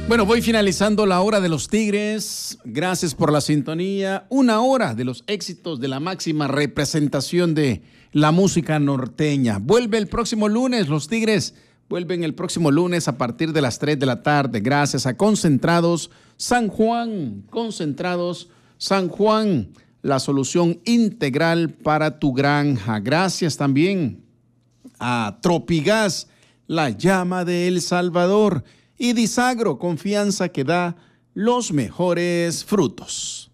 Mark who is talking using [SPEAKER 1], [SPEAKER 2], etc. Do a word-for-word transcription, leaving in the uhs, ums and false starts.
[SPEAKER 1] Bueno, voy finalizando la hora de los Tigres. Gracias por la sintonía. Una hora de los éxitos de la máxima representación de la música norteña. Vuelve el próximo lunes, los Tigres vuelven el próximo lunes a partir de las tres de la tarde. Gracias a Concentrados San Juan. Concentrados San Juan, la solución integral para tu granja. Gracias también a Tropigas, la llama de El Salvador. Y Disagro, confianza que da los mejores frutos.